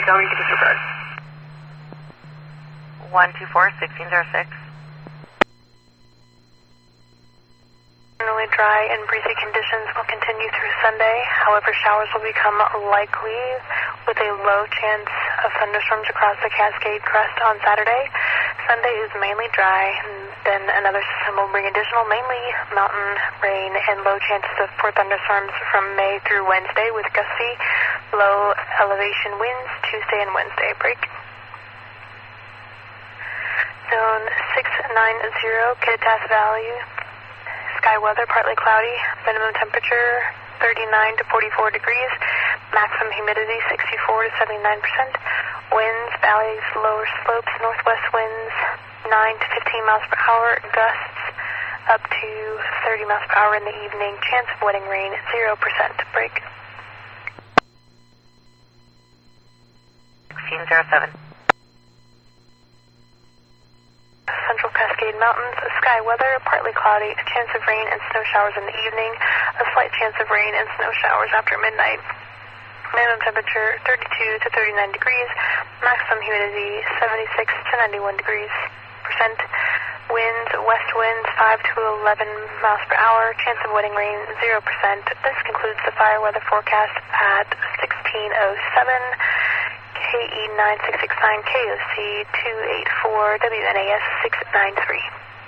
going to disregard. 124-1606. Generally dry and breezy conditions will continue through Sunday. However, showers will become likely with a low chance of thunderstorms across the Cascade Crest on Saturday. Sunday is mainly dry, and then another system will bring additional mainly mountain rain and low chances for thunderstorms from May through Wednesday with gusty low elevation winds Tuesday and Wednesday. Break. Zone 690, Kittitas Valley. Sky weather, partly cloudy. Minimum temperature 39 to 44 degrees. Maximum humidity 64 to 79%. Winds, valleys, lower slopes, northwest winds 9 to 15 miles per hour. Gusts up to 30 miles per hour in the evening. Chance of wetting rain 0%. Break. 1607. Central Cascade Mountains, sky weather, partly cloudy, a chance of rain and snow showers in the evening, a slight chance of rain and snow showers after midnight. Minimum temperature 32 to 39 degrees, maximum humidity 76 to 91 degrees percent. Winds, west winds 5 to 11 miles per hour, chance of wetting rain 0%. This concludes the fire weather forecast at 1607. KE9669 KOC 284 WNAS 693.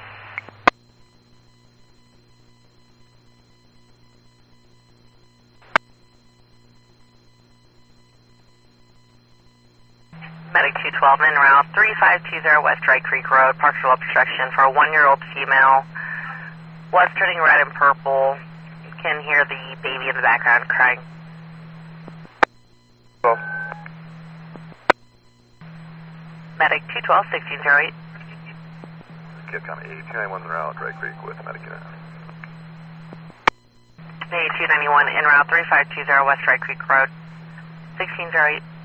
Medic 212 en route 3520 West Dry Creek Road, partial obstruction for a 1-year-old female. Was turning red and purple. You can hear the baby in the background crying. Well. Medic 212 1608. Kid County 8291 en route, Dry Creek with Medic unit. 8291 en route 3520 West Dry Creek Road 1608.